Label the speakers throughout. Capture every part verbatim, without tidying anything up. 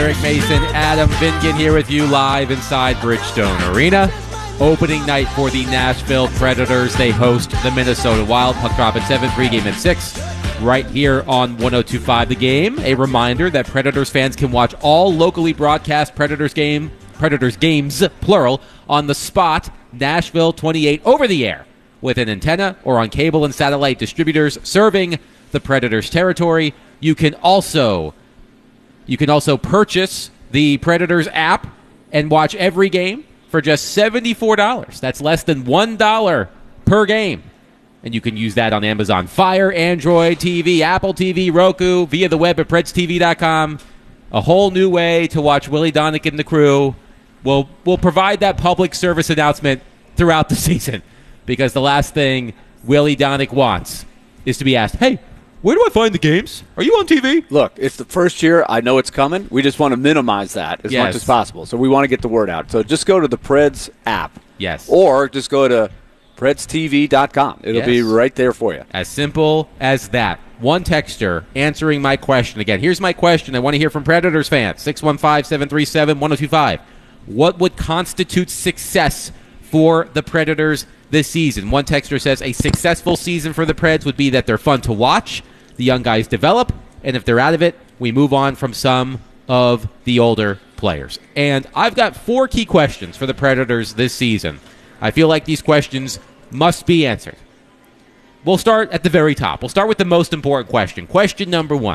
Speaker 1: Eric Mason, Adam Vingan here with you live inside Bridgestone Arena. Opening night for the Nashville Predators. They host the Minnesota Wild. Puck drop at seven, pregame at six. Right here on one oh two point five The Game. A reminder that Predators fans can watch all locally broadcast Predators game, Predators games, plural, on the spot, Nashville twenty-eight over the air with an antenna or on cable and satellite distributors serving the Predators territory. You can also you can also purchase the Predators app and watch every game for just seventy-four dollars. That's less than one dollar per game. And you can use that on Amazon Fire, Android T V, Apple T V, Roku, via the web at Preds T V dot com. A whole new way to watch Willie Donick and the crew. We'll, we'll provide that public service announcement throughout the season because the last thing Willie Donick wants is to be asked, hey, where do I find the games? Are you on T V?
Speaker 2: Look, it's the first year. I know it's coming. We just want to minimize that as
Speaker 1: yes.
Speaker 2: much as possible. So we want to get the word out. So just go to the Preds app.
Speaker 1: Yes.
Speaker 2: Or just go to Preds T V dot com. It'll
Speaker 1: yes.
Speaker 2: be right there for you.
Speaker 1: As simple as that. One texter answering my question again. Here's my question. I want to hear from Predators fans. six one five, seven three seven, one oh two five. What would constitute success for the Predators this season? One texter says a successful season for the Preds would be that they're fun to watch, the young guys develop, and if they're out of it, we move on from some of the older players. And I've got four key questions for the Predators this season. I feel like these questions must be answered. We'll start at the very top. We'll start with the most important question. Question number one.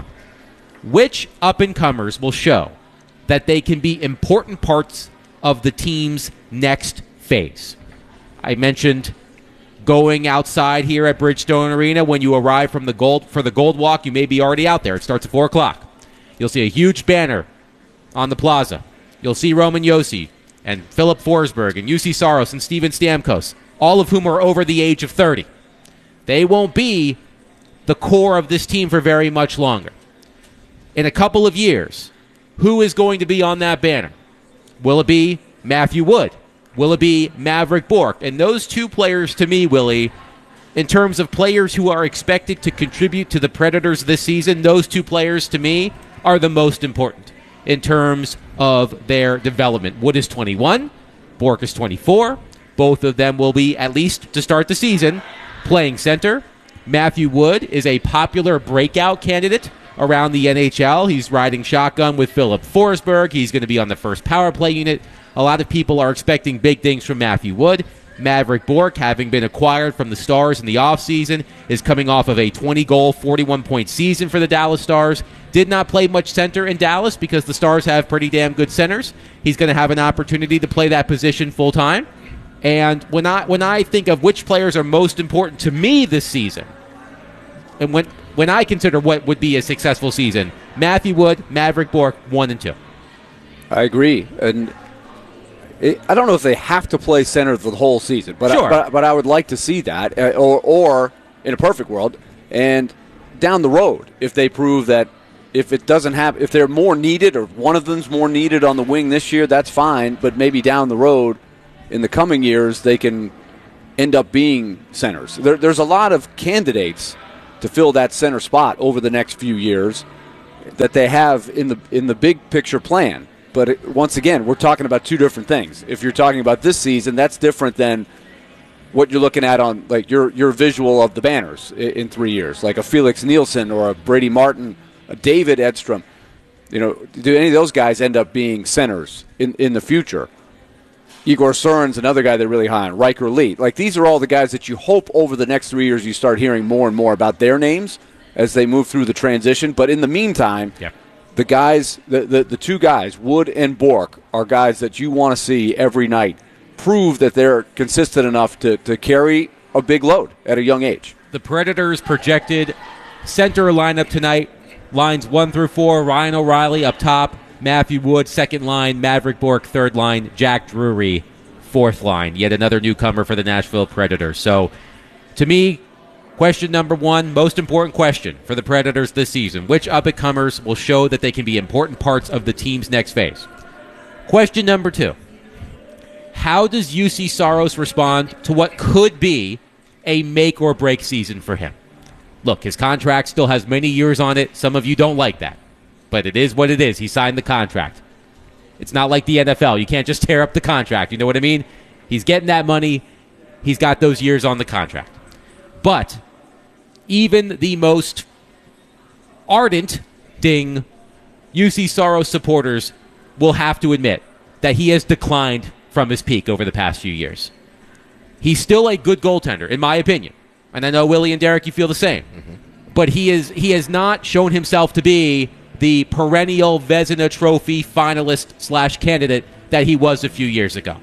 Speaker 1: Which up-and-comers will show that they can be important parts of the team's next phase? I mentioned going outside here at Bridgestone Arena. When you arrive from the gold for the Gold Walk, you may be already out there. It starts at four o'clock. You'll see a huge banner on the plaza. You'll see Roman Josi and Philip Forsberg and U C Saros and Steven Stamkos, all of whom are over the age of thirty. They won't be the core of this team for very much longer. In a couple of years, who is going to be on that banner? Will it be Matthew Wood? Will it be Maverick Bourque? And those two players, to me, Willie, in terms of players who are expected to contribute to the Predators this season, those two players, to me, are the most important in terms of their development. Wood is twenty-one. Bourque is twenty-four. Both of them will be, at least to start the season, playing center. Matthew Wood is a popular breakout candidate around the N H L. He's riding shotgun with Philip Forsberg. He's going to be on the first power play unit. A lot of people are expecting big things from Matthew Wood. Maverick Bourque, having been acquired from the Stars in the offseason, is coming off of a twenty-goal, forty-one point season for the Dallas Stars. Did not play much center in Dallas because the Stars have pretty damn good centers. He's going to have an opportunity to play that position full-time. And when I when I think of which players are most important to me this season, and when when I consider what would be a successful season, Matthew Wood, Maverick Bourque, one and two.
Speaker 2: I agree. And it, I don't know if they have to play center the whole season, but,
Speaker 1: sure.
Speaker 2: I, but, but I would like to see that, uh, or, or in a perfect world, and down the road, if they prove that if it doesn't have, if they're more needed or one of them's more needed on the wing this year, that's fine, but maybe down the road, in the coming years, they can end up being centers. There, there's a lot of candidates to fill that center spot over the next few years that they have in the in the big picture plan. But it, once again, we're talking about two different things. If you're talking about this season, that's different than what you're looking at on like your your visual of the banners in, in three years, like a Felix Nielsen or a Brady Martin, a David Edstrom. You know, do any of those guys end up being centers in, in the future? Igor Surin's another guy they're really high on. Riker Lee. Like, these are all the guys that you hope over the next three years you start hearing more and more about their names as they move through the transition. But in the meantime,
Speaker 1: yeah.
Speaker 2: the guys, the, the, the two guys, Wood and Bourque, are guys that you want to see every night prove that they're consistent enough to, to carry a big load at a young age.
Speaker 1: The Predators' projected center lineup tonight, lines one through four, Ryan O'Reilly up top, Matthew Wood, second line, Maverick Bourque, third line, Jack Drury, fourth line. Yet another newcomer for the Nashville Predators. So, to me, question number one, most important question for the Predators this season. Which up-and-comers will show that they can be important parts of the team's next phase? Question number two, how does U C Saros respond to what could be a make-or-break season for him? Look, his contract still has many years on it. Some of you don't like that. but it is what it is. He signed the contract. It's not like the N F L. You can't just tear up the contract. You know what I mean? He's getting that money. He's got those years on the contract. But even the most ardent ding U C Soros supporters will have to admit that he has declined from his peak over the past few years. He's still a good goaltender, in my opinion. And I know, Willie and Derek, you feel the same. Mm-hmm. But he is he has not shown himself to be the perennial Vezina Trophy finalist slash candidate that he was a few years ago.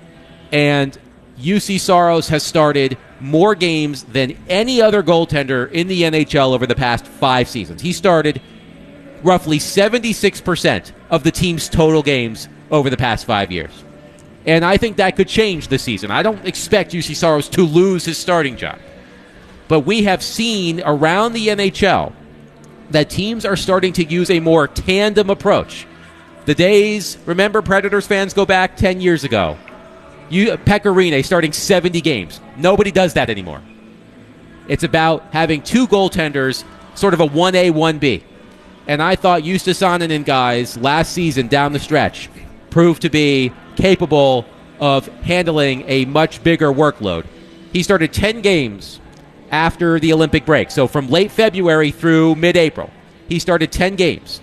Speaker 1: And U C Soros has started more games than any other goaltender in the N H L over the past five seasons. He started roughly seventy-six percent of the team's total games over the past five years. And I think that could change this season. I don't expect U C Soros to lose his starting job. But we have seen around the N H L that teams are starting to use a more tandem approach. The days, remember, Predators fans, go back ten years ago. You, Pekka Rinne starting seventy games. Nobody does that anymore. It's about having two goaltenders, sort of a one A, one B. And I thought Justus Annunen guys last season down the stretch proved to be capable of handling a much bigger workload. He started ten games after the Olympic break. So from late February through mid-April, he started ten games.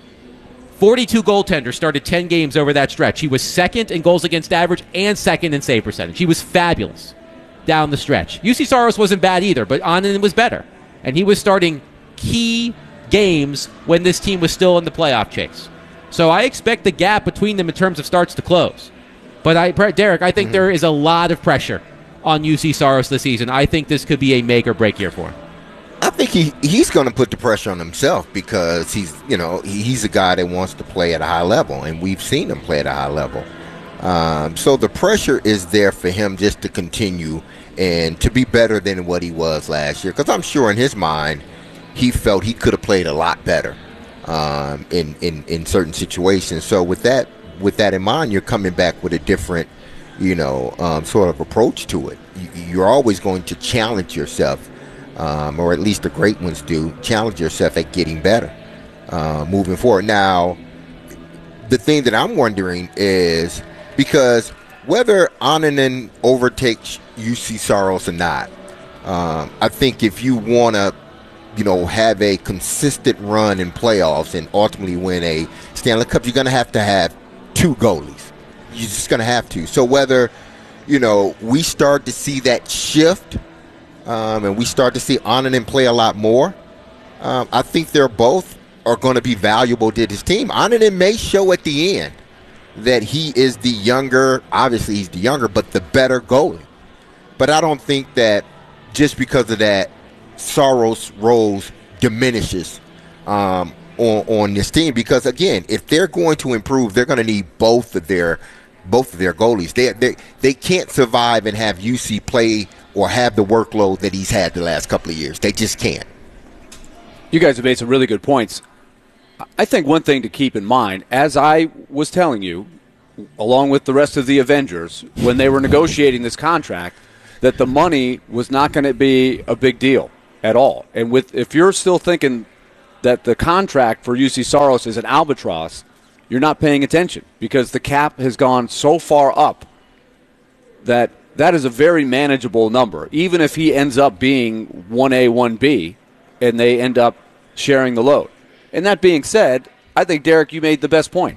Speaker 1: forty-two goaltenders started ten games over that stretch. He was second in goals against average and second in save percentage. He was fabulous down the stretch. U C Soros wasn't bad either, but Annunen was better. And he was starting key games when this team was still in the playoff chase. So I expect the gap between them in terms of starts to close. But I, Derek, I think mm-hmm. there is a lot of pressure on U C Soros this season. I think this could be a make or break year for him.
Speaker 3: I think he, he's going to put the pressure on himself because he's, you know, he, he's a guy that wants to play at a high level, and we've seen him play at a high level. Um, so the pressure is there for him just to continue and to be better than what he was last year. Because I'm sure in his mind, he felt he could have played a lot better um, in, in in certain situations. So with that with that in mind, you're coming back with a different, you know, um, sort of approach to it. You, you're always going to challenge yourself. Um, or at least the great ones do, challenge yourself at getting better uh, moving forward. Now, the thing that I'm wondering is, because whether Annunen overtakes U C Soros or not, um, I think if you want to, you know, have a consistent run in playoffs and ultimately win a Stanley Cup, you're going to have to have two goalies. You're just going to have to. So whether, you know, we start to see that shift, Um, and we start to see Annunen play a lot more, um, I think they're both are going to be valuable to this team. Annunen may show at the end that he is the younger, obviously he's the younger, but the better goalie. But I don't think that just because of that, Soros' roles diminishes um, on, on this team. Because, again, if they're going to improve, they're going to need both of their both of their goalies. They, they, they can't survive and have U C play or have the workload that he's had the last couple of years. They just can't.
Speaker 2: You guys have made some really good points. I think one thing to keep in mind, as I was telling you, along with the rest of the Avengers, when they were negotiating this contract, that the money was not going to be a big deal at all. And with if you're still thinking that the contract for U C Soros is an albatross, you're not paying attention, because the cap has gone so far up that that is a very manageable number, even if he ends up being one A, one B, and they end up sharing the load. And that being said, I think, Derek, you made the best point.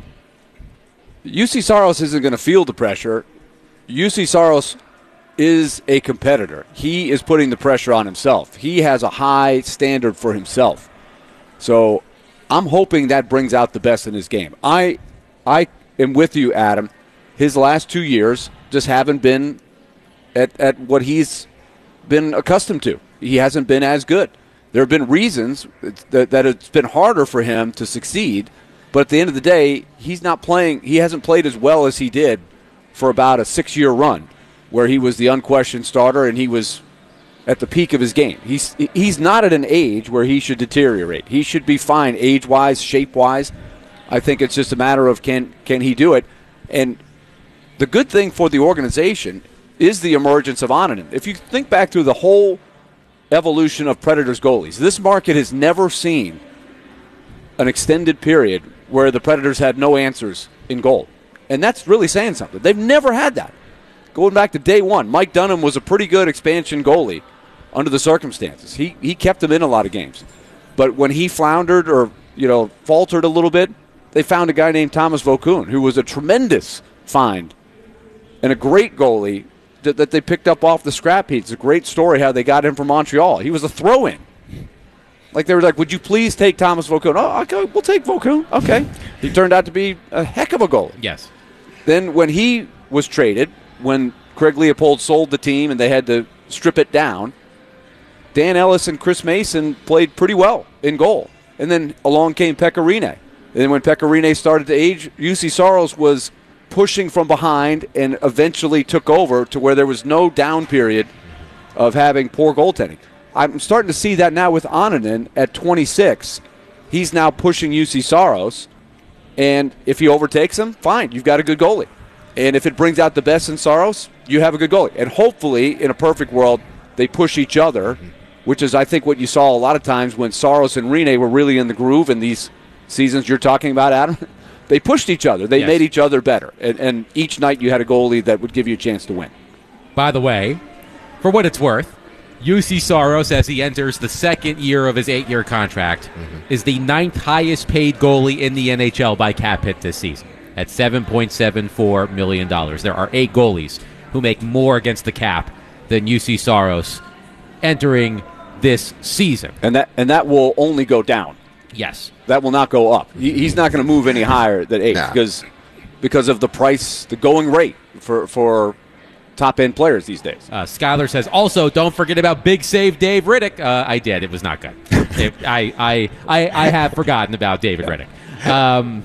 Speaker 2: U C Soros isn't going to feel the pressure. U C Soros is a competitor. He is putting the pressure on himself. He has a high standard for himself. So I'm hoping that brings out the best in his game. I, I am with you, Adam. His last two years just haven't been At, at what he's been accustomed to. He hasn't been as good. There have been reasons that, that it's been harder for him to succeed, but at the end of the day, he's not playing. He hasn't played as well as he did for about a six-year run, where he was the unquestioned starter and he was at the peak of his game. He's he's not at an age where he should deteriorate. He should be fine age-wise, shape-wise. I think it's just a matter of can can he do it. And the good thing for the organization is the emergence of Annunen. If you think back through the whole evolution of Predators goalies, this market has never seen an extended period where the Predators had no answers in goal. And that's really saying something. They've never had that. Going back to day one, Mike Dunham was a pretty good expansion goalie under the circumstances. He he kept them in a lot of games. But when he floundered or, you know, faltered a little bit, they found a guy named Thomas Vokoun, who was a tremendous find and a great goalie that, that they picked up off the scrap heap. It's a great story how they got him from Montreal. He was a throw-in. Like, they were like, would you please take Thomas Vokoun? Oh, okay, we'll take Vokoun. Okay. He turned out to be a heck of a goalie.
Speaker 1: Yes.
Speaker 2: Then when he was traded, when Craig Leopold sold the team and they had to strip it down, Dan Ellis and Chris Mason played pretty well in goal. And then along came Pekka Rinne. And then when Pekka Rinne started to age, U C Saros was pushing from behind and eventually took over to where there was no down period of having poor goaltending. I'm starting to see that now with Ananen at twenty-six. He's now pushing U C Saros. And if he overtakes him, fine, you've got a good goalie. And if it brings out the best in Saros, you have a good goalie. And hopefully, in a perfect world, they push each other, which is, I think, what you saw a lot of times when Saros and Rinne were really in the groove in these seasons you're talking about, Adam. They pushed each other. They
Speaker 1: yes.
Speaker 2: made each other better. And, and each night you had a goalie that would give you a chance to win.
Speaker 1: By the way, for what it's worth, U C Saros, as he enters the second year of his eight-year contract, mm-hmm. is the ninth highest-paid goalie in the N H L by cap hit this season at seven point seven four million dollars. There are eight goalies who make more against the cap than U C Saros entering this season.
Speaker 2: And that and that will only go down.
Speaker 1: Yes.
Speaker 2: That will not go up. He, he's not going to move any higher than eight nah. because because of the price, the going rate for, for top-end players these days.
Speaker 1: Uh, Skyler says, also, don't forget about big save Dave Riddick. Uh, I did. It was not good. it, I, I, I, I have forgotten about David Riddick. Um,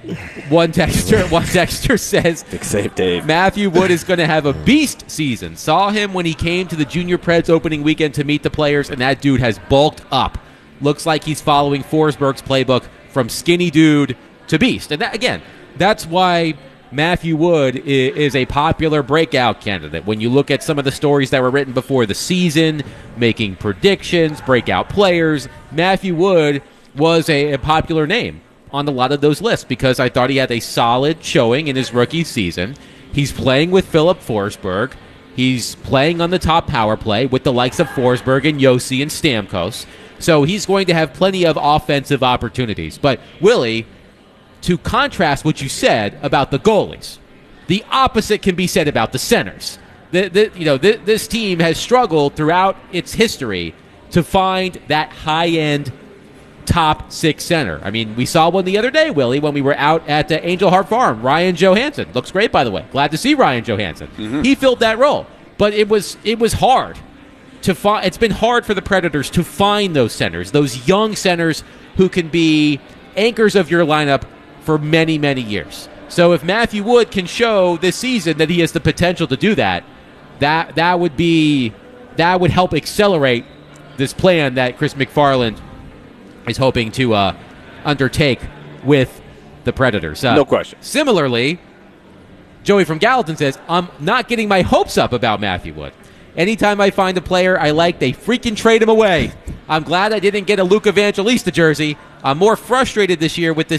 Speaker 1: one texter, one texter says,
Speaker 2: big save Dave.
Speaker 1: Matthew Wood is going to have a beast season. Saw him when he came to the Junior Preds opening weekend to meet the players, and that dude has bulked up. Looks like he's following Forsberg's playbook from skinny dude to beast. And that, again, that's why Matthew Wood is a popular breakout candidate. When you look at some of the stories that were written before the season, making predictions, breakout players, Matthew Wood was a, a popular name on a lot of those lists because I thought he had a solid showing in his rookie season. He's playing with Philip Forsberg. He's playing on the top power play with the likes of Forsberg and Yossi and Stamkos. So he's going to have plenty of offensive opportunities. But, Willie, to contrast what you said about the goalies, the opposite can be said about the centers. The, the, you know, the, this team has struggled throughout its history to find that high-end top six center. I mean, we saw one the other day, Willie, when we were out at the Angel Heart Farm. Ryan Johansson. Looks great, by the way. Glad to see Ryan Johansson. Mm-hmm. He filled that role. But it was it was hard to find. It's been hard for the Predators to find those centers, those young centers who can be anchors of your lineup for many, many years. So if Matthew Wood can show this season that he has the potential to do that, that that would be that would help accelerate this plan that Chris McFarland is hoping to uh, undertake with the Predators. Uh,
Speaker 2: no question.
Speaker 1: Similarly, Joey from Gallatin says, I'm not getting my hopes up about Matthew Wood. Anytime I find a player I like, they freaking trade him away. I'm glad I didn't get a Luke Evangelista jersey. I'm more frustrated this year with this